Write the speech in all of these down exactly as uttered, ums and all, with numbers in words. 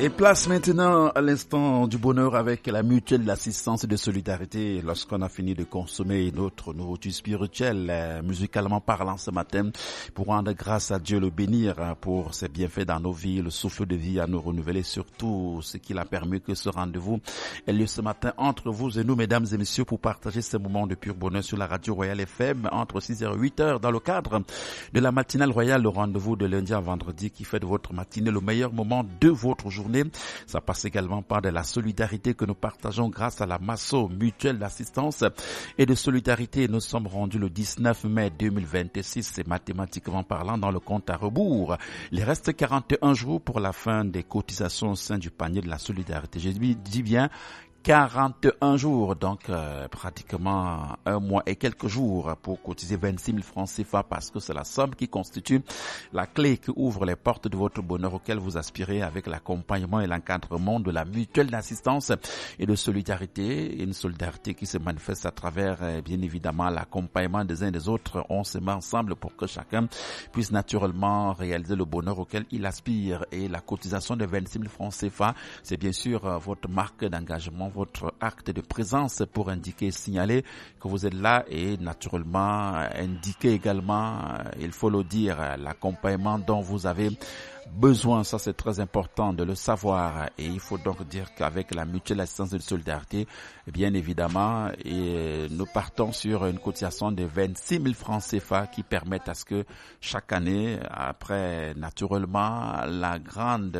Et place maintenant à l'instant du bonheur avec la mutuelle d'assistance et de solidarité lorsqu'on a fini de consommer notre nourriture spirituelle, euh, musicalement parlant ce matin, pour rendre grâce à Dieu, le bénir pour ses bienfaits dans nos vies, le souffle de vie à nous renouveler, surtout ce qu'il a permis que ce rendez-vous ait lieu ce matin entre vous et nous, mesdames et messieurs, pour partager ce moment de pur bonheur sur la radio Royale F M entre six heures et huit heures dans le cadre de la matinale royale, le rendez-vous de lundi à vendredi qui fait de votre matinée le meilleur moment de votre journée. Ça passe également par de la solidarité que nous partageons grâce à la Masso mutuelle d'assistance et de solidarité. Nous sommes rendus le dix-neuf mai deux mille vingt-six, c'est mathématiquement parlant dans le compte à rebours. Il reste quarante et un jours pour la fin des cotisations au sein du panier de la solidarité. Je dis bien quarante et un jours, donc euh, pratiquement un mois et quelques jours pour cotiser vingt-six mille francs C F A, parce que c'est la somme qui constitue la clé qui ouvre les portes de votre bonheur auquel vous aspirez avec l'accompagnement et l'encadrement de la mutuelle d'assistance et de solidarité. Une solidarité qui se manifeste à travers euh, bien évidemment l'accompagnement des uns et des autres. On se met ensemble pour que chacun puisse naturellement réaliser le bonheur auquel il aspire, et la cotisation de vingt-six mille francs C F A, c'est bien sûr euh, votre marque d'engagement, votre acte de présence pour indiquer et signaler que vous êtes là, et naturellement indiquer également, il faut le dire, l'accompagnement dont vous avez besoin. Ça, c'est très important de le savoir, et il faut donc dire qu'avec la mutuelle assistance de solidarité, bien évidemment, et nous partons sur une cotisation de vingt-six mille francs C F A qui permettent à ce que chaque année, après naturellement la grande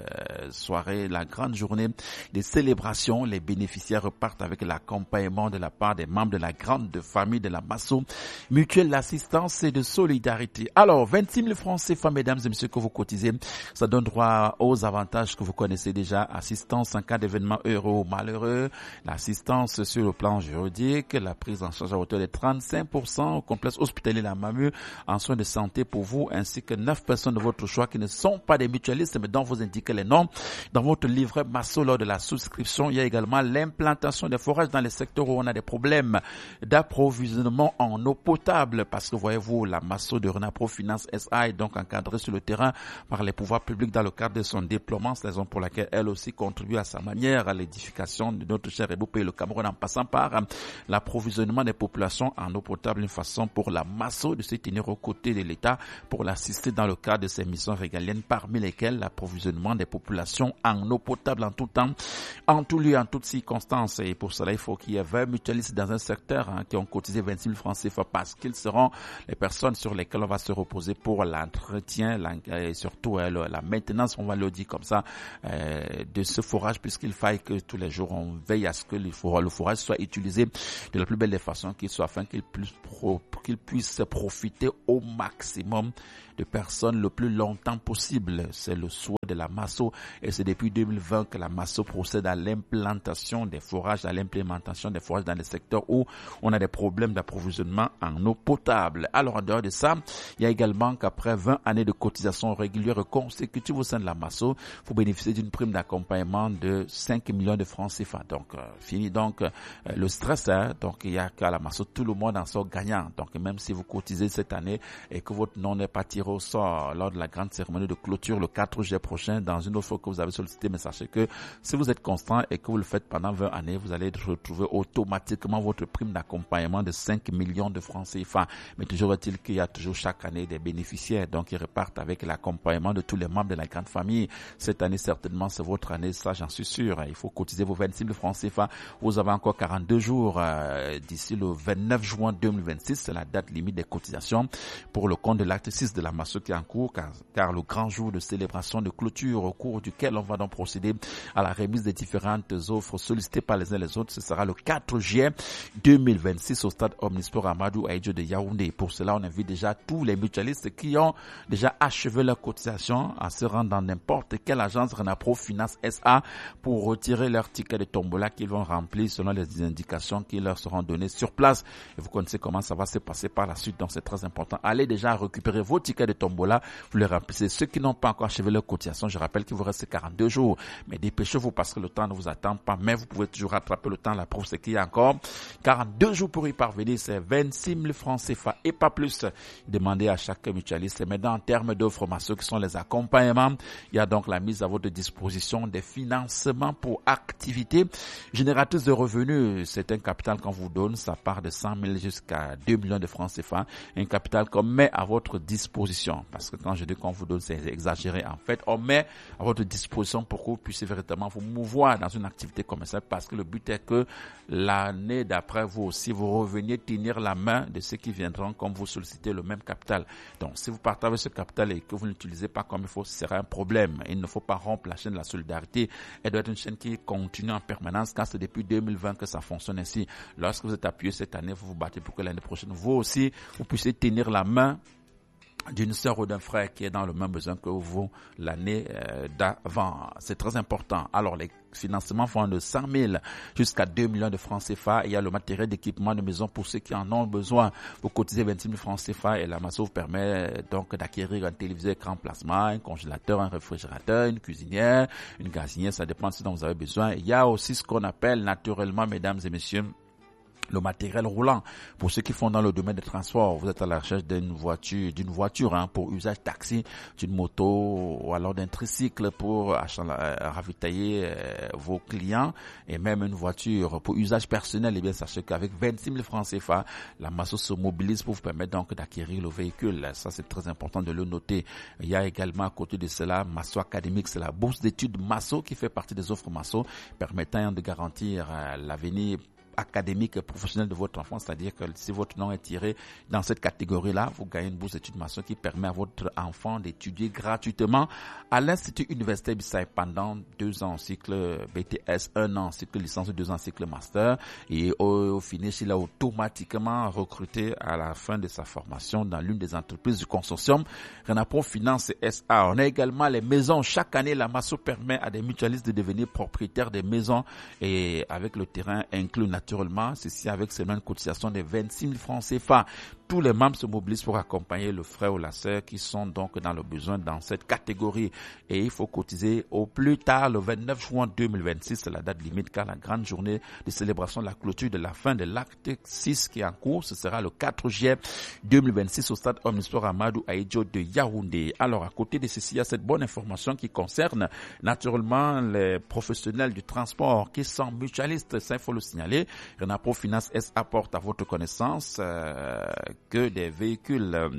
soirée, la grande journée des célébrations, les bénéficiaires repartent avec l'accompagnement de la part des membres de la grande famille de la Masso mutuelle d'assistance et de solidarité. Alors, vingt-six mille francs C F A, mesdames et messieurs, que vous cotisez, ça donne droit aux avantages que vous connaissez déjà: assistance en cas d'événement heureux ou malheureux, l'assistance sur le plan juridique, la prise en charge à hauteur de trente-cinq pour cent au complexe hospitalier La Mamue en soins de santé pour vous, ainsi que neuf personnes de votre choix qui ne sont pas des mutualistes mais dont vous indiquez les noms dans votre livret Masso lors de la souscription. Il y a également l'implantation des forages dans les secteurs où on a des problèmes d'approvisionnement en eau potable, parce que voyez-vous, la Masso de Renapro Finance S A est donc encadrée sur le terrain par les pouvoirs publics dans le cadre de son déploiement. C'est la raison pour laquelle elle aussi contribue à sa manière à l'édification de notre cher et beau pays, le Cameroun, en passant par l'approvisionnement des populations en eau potable, une façon pour la Masso de se tenir aux côtés de l'État pour l'assister dans le cadre de ses missions régaliennes, parmi lesquelles l'approvisionnement des populations en eau potable en tout temps, en tout lieu, en toutes circonstances. Et pour cela, il faut qu'il y ait vingt mutualistes dans un secteur hein, qui ont cotisé vingt-six mille francs C F A, parce qu'ils seront les personnes sur lesquelles on va se reposer pour l'entretien et surtout euh, la maintenance, on va le dire comme ça, euh, de ce forage, puisqu'il faille que tous les jours on veille à ce que le forage, le forage soit utilisé de la plus belle des façons qu'il soit, afin qu'il puisse, pro, qu'il puisse profiter au maximum de personnes le plus longtemps possible. C'est le souhait de la Masso, et c'est depuis deux mille vingt que la Masso procède à l'implantation des forages, à l'implémentation des forages dans les secteurs où on a des problèmes d'approvisionnement en eau potable. Alors en dehors de ça, il y a également qu'après vingt années de cotisation régulière et consécutive au sein de la Masso, vous bénéficiez d'une prime d'accompagnement de cinq millions de francs C F A. Donc euh, fini donc euh, le stress, hein. Donc il y a qu'à la Masso, tout le monde en sort gagnant. Donc même si vous cotisez cette année et que votre nom n'est pas tiré au sort lors de la grande cérémonie de clôture le quatre juillet prochain dans une offre que vous avez sollicitée, mais sachez que si vous êtes constant et que vous le faites pendant vingt années, vous allez retrouver automatiquement votre prime d'accompagnement de cinq millions de francs C F A. Mais toujours est-il qu'il y a toujours chaque année des bénéficiaires, donc ils repartent avec l'accompagnement de tous les membres de la grande famille. Cette année, certainement, c'est votre année, ça j'en suis sûr. Il faut cotiser vos vingt-six mille francs C F A. Vous avez encore quarante-deux jours euh, d'ici le vingt-neuf juin deux mille vingt-six, c'est la date limite des cotisations pour le compte de l'acte six de la Masso qui est en cours, car, car le grand jour de célébration de clôture au cours duquel on va donc procéder à la remise des différentes offres sollicitées par les uns et les autres, ce sera le quatre juillet deux mille vingt-six au stade Omnisport Amadou Ahidjo de Yaoundé. Pour cela, on invite déjà tous les mutualistes qui ont déjà achevé leur cotisation à se rendre dans n'importe quelle agence Renapro Finance S A pour retirer leur ticket de tombola qu'ils vont remplir selon les indications qui leur seront données sur place. Et vous connaissez comment ça va se passer par la suite, donc c'est très important. Allez déjà récupérer vos tickets de tombola, vous les remplissez. Ceux qui n'ont pas encore achevé leur cotisation, cotisation. Je rappelle qu'il vous reste quarante-deux jours. Mais dépêchez-vous parce que le temps ne vous attend pas. Mais vous pouvez toujours rattraper le temps. La preuve, c'est qu'il y a encore quarante-deux jours pour y parvenir. C'est vingt-six mille francs C F A et pas plus. Demandez à chaque mutualiste. Et maintenant, en termes d'offres masso qui sont les accompagnements, il y a donc la mise à votre disposition des financements pour activités génératrices de revenus. C'est un capital qu'on vous donne. Ça part de cent mille jusqu'à deux millions de francs C F A. Un capital qu'on met à votre disposition. Parce que quand je dis qu'on vous donne, c'est exagéré. En fait, on met à votre disposition pour que vous puissiez véritablement vous mouvoir dans une activité commerciale parce que le but est que l'année d'après, vous aussi, vous reveniez tenir la main de ceux qui viendront comme vous solliciter le même capital. Donc, si vous partez avec ce capital et que vous ne l'utilisez pas comme il faut, ce sera un problème. Il ne faut pas rompre la chaîne de la solidarité. Elle doit être une chaîne qui continue en permanence car c'est depuis deux mille vingt que ça fonctionne ainsi. Lorsque vous êtes appuyé cette année, vous vous battez pour que l'année prochaine, vous aussi, vous puissiez tenir la main d'une sœur ou d'un frère qui est dans le même besoin que vous l'année euh, d'avant. C'est très important. Alors, les financements vont de cent mille jusqu'à deux millions de francs C F A. Il y a le matériel d'équipement de maison pour ceux qui en ont besoin. Vous cotisez vingt-six mille francs C F A et la masso vous permet donc d'acquérir un téléviseur écran plasma, un congélateur, un réfrigérateur, une cuisinière, une gazinière. Ça dépend de ce dont vous avez besoin. Il y a aussi ce qu'on appelle naturellement, mesdames et messieurs, le matériel roulant. Pour ceux qui font dans le domaine des transports, vous êtes à la recherche d'une voiture, d'une voiture hein, pour usage taxi, d'une moto ou alors d'un tricycle pour ravitailler euh, vos clients et même une voiture pour usage personnel. Et bien sachez qu'avec vingt-six mille francs C F A, la masso se mobilise pour vous permettre donc d'acquérir le véhicule. Ça c'est très important de le noter. Il y a également à côté de cela Masso Académique, c'est la bourse d'études masso qui fait partie des offres masso permettant de garantir euh, l'avenir académique et professionnel de votre enfant, c'est-à-dire que si votre nom est tiré dans cette catégorie-là, vous gagnez une bourse d'études maçon qui permet à votre enfant d'étudier gratuitement à l'Institut universitaire Bissaï pendant deux ans en cycle B T S, un an en cycle licence, deux ans en cycle master et au, au finish, il a automatiquement recruté à la fin de sa formation dans l'une des entreprises du consortium Renapro Finance S A. On a également les maisons. Chaque année, la maçon permet à des mutualistes de devenir propriétaires des maisons et avec le terrain inclus naturellement, ceci avec seulement une cotisation de vingt-six mille francs C F A. Tous les membres se mobilisent pour accompagner le frère ou la sœur qui sont donc dans le besoin dans cette catégorie. Et il faut cotiser au plus tard le vingt-neuf juin deux mille vingt-six, c'est la date limite car la grande journée de célébration de la clôture de la fin de l'acte six qui est en cours, ce sera le quatre juillet deux mille vingt-six au stade Omnisport Amadou Ahidjo de Yaoundé. Alors à côté de ceci, il y a cette bonne information qui concerne naturellement les professionnels du transport qui sont mutualistes, ça il faut le signaler. Renapro Finance S apporte à votre connaissance euh, que des véhicules euh,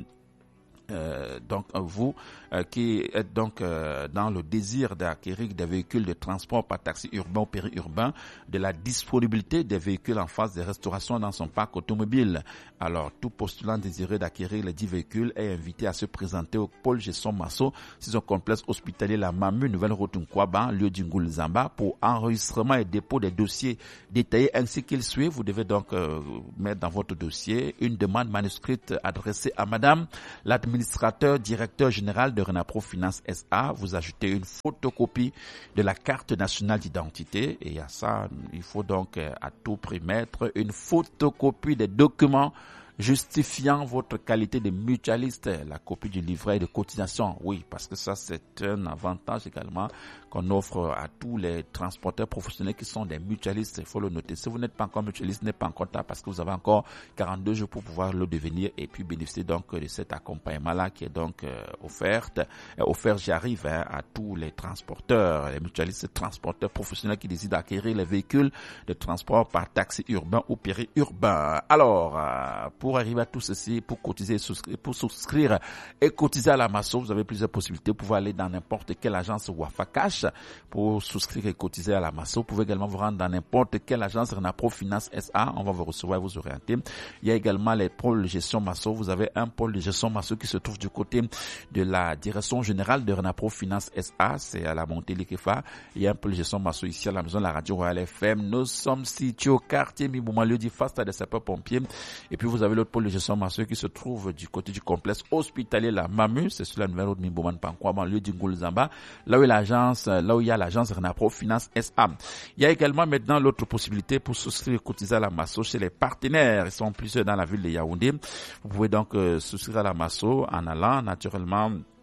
Euh, donc vous euh, qui êtes donc euh, dans le désir d'acquérir des véhicules de transport par taxi urbain ou périurbain, de la disponibilité des véhicules en phase de restauration dans son parc automobile. Alors tout postulant désiré d'acquérir les dix véhicules est invité à se présenter au pôle gestion Masso, saison complexe hospitalier La Mamu, Nouvelle Route Nkwaba, lieu d'Ingul Zamba, pour enregistrement et dépôt des dossiers détaillés ainsi qu'il suit. Vous devez donc euh, mettre dans votre dossier une demande manuscrite adressée à Madame l'administrateur administrateur directeur général de Renapro Finance S A. Vous ajoutez une photocopie de la carte nationale d'identité et à ça, il faut donc à tout prix mettre une photocopie des documents justifiant votre qualité de mutualiste, la copie du livret de cotisation. Oui, parce que ça, c'est un avantage également qu'on offre à tous les transporteurs professionnels qui sont des mutualistes. Il faut le noter. Si vous n'êtes pas encore mutualiste, n'êtes pas encore tard parce que vous avez encore quarante-deux jours pour pouvoir le devenir et puis bénéficier donc de cet accompagnement-là qui est donc euh, offerte, euh, offert, j'y arrive, hein, à tous les transporteurs, les mutualistes transporteurs professionnels qui décident d'acquérir les véhicules de transport par taxi urbain ou périurbain. Alors, euh, pour Pour arriver à tout ceci, pour cotiser et souscrire, pour souscrire et cotiser à la masso, vous avez plusieurs possibilités. Vous pouvez aller dans n'importe quelle agence Wafa Cash pour souscrire et cotiser à la masso. Vous pouvez également vous rendre dans n'importe quelle agence Renapro Finance S A. On va vous recevoir et vous orienter. Il y a également les pôles de gestion masso. Vous avez un pôle de gestion masso qui se trouve du côté de la direction générale de Renapro Finance S A. C'est à la montée Likefa. Il y a un pôle de gestion masso ici à la maison de la radio Royal F M. Nous sommes situés au quartier Mibouma, lieu dit face à des sapeurs-pompiers. Et puis vous avez l'autre pôle de gestion masso qui se trouve du côté du complexe hospitalier La Mamu, c'est sur la nouvelle route Mimboman Pankwaba, lieu d'Ingul Zamba, là où il y a l'agence, là où il y a l'agence Renapro Finance S A. Il y a également maintenant l'autre possibilité pour souscrire et cotiser à la masso chez les partenaires. Ils sont plusieurs dans la ville de Yaoundé. Vous pouvez donc euh, souscrire à la masso en allant naturellement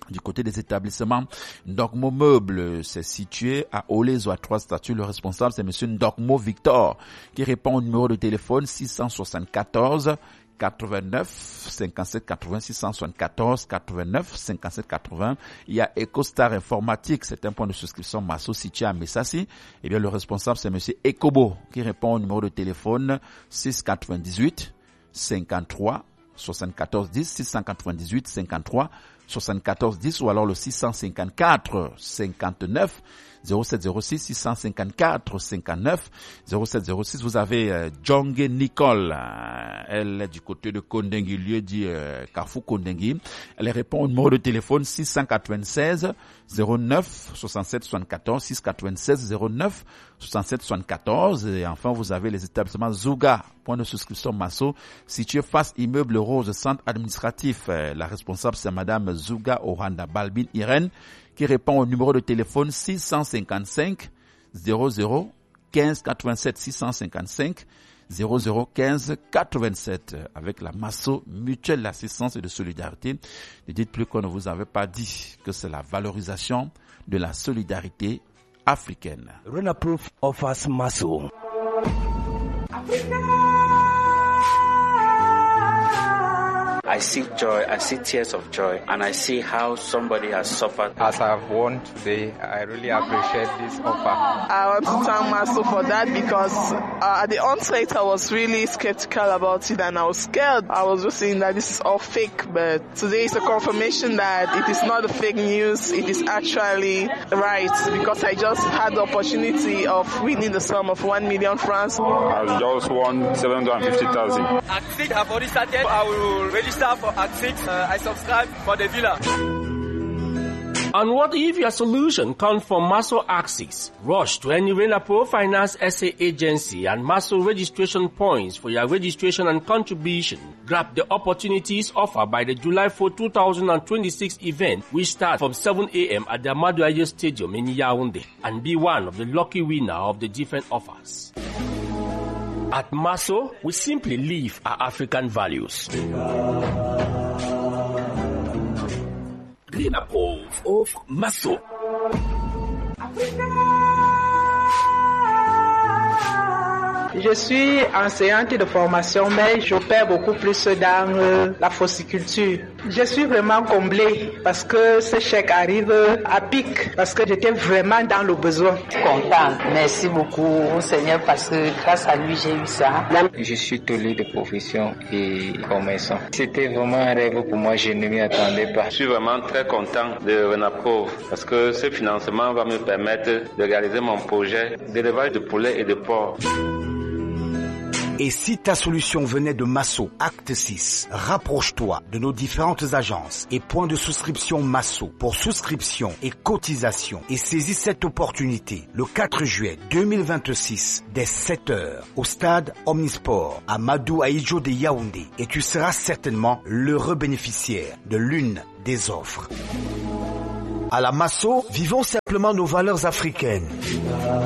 Du côté des établissements, Ndokmo Meubles, c'est situé à Olezo à trois statues. Le responsable, c'est monsieur Ndokmo Victor, qui répond au numéro de téléphone six cent soixante-quatorze quatre-vingt-neuf cinquante-sept quatre-vingts, six cent soixante-quatorze quatre-vingt-neuf cinquante-sept quatre-vingts. Il y a EcoStar Informatique, c'est un point de souscription Masso situé à Messassi. Eh bien, le responsable, c'est monsieur Ekobo, qui répond au numéro de téléphone six cent quatre-vingt-dix-huit cinquante-trois soixante-quatorze dix, six cent quatre-vingt-dix-huit cinquante-trois soixante-quatorze dix, ou alors le six cent cinquante-quatre cinquante-neuf zéro sept zéro six, six cent cinquante-quatre cinquante-neuf zéro sept zéro six. Vous avez euh, Djonge Nicole, euh, elle est du côté de Kondengi, lieu dit euh, Carrefour Kondengi. Elle répond au numéro de téléphone six cent quatre-vingt-seize zéro neuf soixante-sept soixante-quatorze, six cent quatre-vingt-seize zéro neuf soixante-sept soixante-quatorze. Et enfin, vous avez les établissements Zouga, point de souscription Masso, situé face immeuble Rose, centre administratif. Euh, la responsable, c'est madame Zouga Oranda Balbin Irène, qui répond au numéro de téléphone six cent cinquante-cinq zéro zéro quinze quatre-vingt-sept, six cent cinquante-cinq zéro zéro quinze quatre-vingt-sept, avec la Masso Mutuelle d'Assistance et de Solidarité. Ne dites plus qu'on ne vous avait pas dit que c'est la valorisation de la solidarité africaine. Renaproof offers Masso. I see joy, I see tears of joy, and I see how somebody has suffered. As I've won today, I really appreciate this offer. I want to thank Masso for that because uh, at the onset I was really skeptical about it and I was scared. I was just saying that this is all fake, but today is a confirmation that it is not a fake news, it is actually right, because I just had the opportunity of winning the sum of one million francs. I just won seven hundred fifty thousand. Actric have already started. I will register for Actric. Uh, I subscribe for the villa. And what if your solution comes from Masso Axis? Rush to any Renapro Finance S A agency and Masso registration points for your registration and contribution. Grab the opportunities offered by the July fourth, twenty twenty-six event, which starts from seven a.m. at the Amadou Ayo Stadium in Yaoundé, and be one of the lucky winner of the different offers. At Masso, we simply live our African values. Renapro of Masso. Je suis enseignante de formation, mais j'opère beaucoup plus dans euh, la fossiculture. Je suis vraiment comblée parce que ce chèque arrive à pic, parce que j'étais vraiment dans le besoin. Content, merci beaucoup au Seigneur parce que grâce à lui j'ai eu ça. Je suis tolé de profession et commerçant. C'était vraiment un rêve pour moi, je ne m'y attendais pas. Je suis vraiment très content de Renaproof parce que ce financement va me permettre de réaliser mon projet d'élevage de poulets et de porcs. Et si ta solution venait de Masso Acte six, rapproche-toi de nos différentes agences et points de souscription Masso pour souscription et cotisation et saisis cette opportunité le quatre juillet deux mille vingt-six dès sept heures au stade Omnisport à Amadou Aïdjo de Yaoundé et tu seras certainement l'heureux bénéficiaire de l'une des offres. À la Masso, vivons simplement nos valeurs africaines.